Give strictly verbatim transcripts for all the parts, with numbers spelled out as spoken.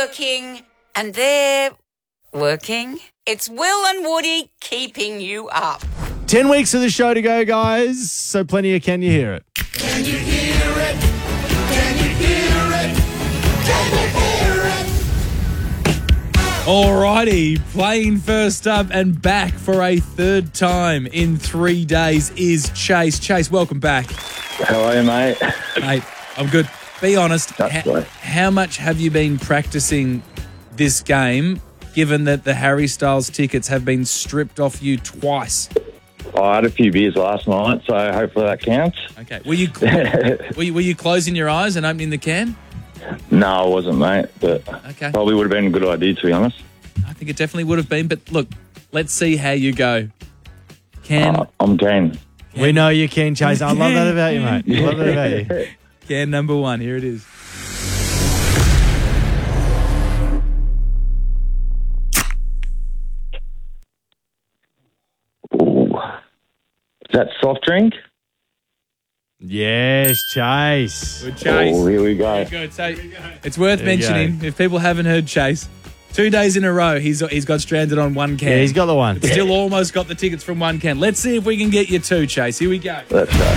working, and they're working. It's Will and Woody keeping you up. Ten weeks of the show to go, guys. So plenty of Can You Hear It? Can you hear it? Can you hear it? Can you hear it? Alrighty, playing first up and back for a third time in three days is Chase. Chase, welcome back. How are you, mate? Mate, I'm good. Be honest, That's ha- right. how much have you been practicing this game, given that the Harry Styles tickets have been stripped off you twice? I had a few beers last night, so hopefully that counts. Okay, were you were you, were you closing your eyes and opening the can? No, I wasn't, mate, but Okay. probably would have been a good idea, to be honest. I think it definitely would have been, but look, let's see how you go. Can Uh, I'm keen. We know you can, Chase. I love that about you, mate. I love that about you. can number one, here it is. Ooh. Is that soft drink? Yes, Chase. Good Chase. Oh, here we go. Good. So it's worth There you mentioning, go. if people haven't heard Chase, two days in a row he's he's got stranded on one can. Yeah, he's got the one. Still almost got the tickets from one can. Let's see if we can get you two, Chase. Here we go. Let's go.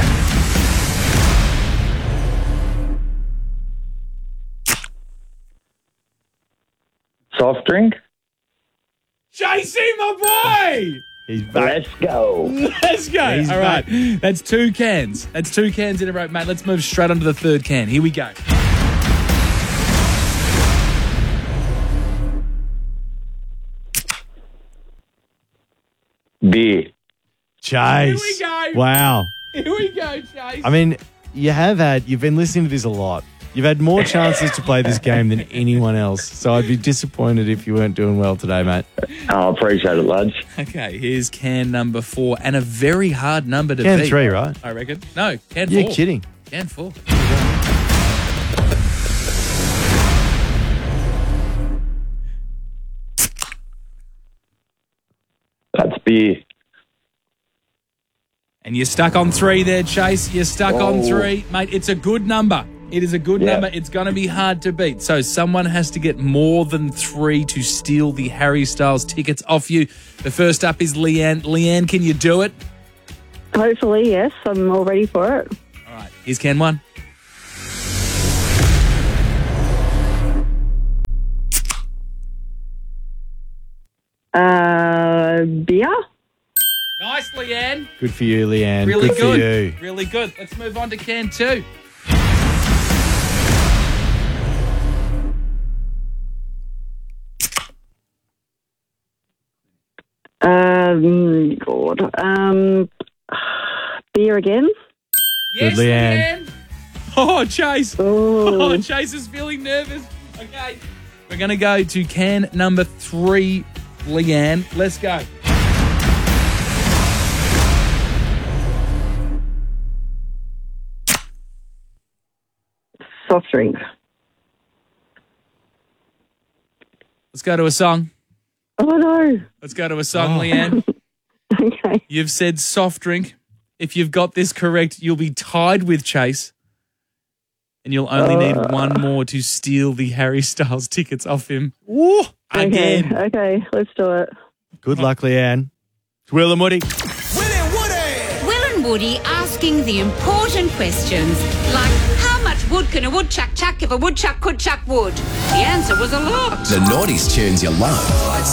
Soft drink? Chasey, my boy! He's back. Let's go. Let's go. He's All right. That's two cans. That's two cans in a row. Mate, let's move straight on to the third can. Here we go. Beer. Chase. Here we go. Wow. Here we go, Chase. I mean, you have had, you've been listening to this a lot. You've had more chances to play this game than anyone else. So I'd be disappointed if you weren't doing well today, mate. Oh, I appreciate it, lads. Okay, here's can number four, and a very hard number to Can beat. three, right? I reckon. No, can You're four. kidding. Can four. That's beer. And you're stuck on three there, Chase. You're stuck on Whoa. three. Mate, it's a good number. It is a good Yeah. number. It's going to be hard to beat. So someone has to get more than three to steal the Harry Styles tickets off you. The first up is Leanne. Leanne, can you do it? Hopefully, yes. I'm all ready for it. All right. Here's can one. Uh, beer? Nice, Leanne. Good for you, Leanne. Really good, good. for you. Really good. Let's move on to can two. Um, God. Um, beer again? Yes, Good, Leanne. Leanne. Oh, Chase. Oh, Oh, Chase is feeling nervous. Okay. We're going to go to can number three, Leanne. Let's go. soft drink. Let's go to a song. Oh, no. Let's go to a song, Leanne. Okay. You've said soft drink. If you've got this correct, you'll be tied with Chase. And you'll only need one more to steal the Harry Styles tickets off him. Ooh. Again. Okay, okay, let's do it. Good luck, Leanne. It's Will and Woody. Will and Woody. Will and Woody asking the important questions like how much wood can a woodchuck chuck if a woodchuck could chuck wood? The answer was a lot. The naughties tunes you love.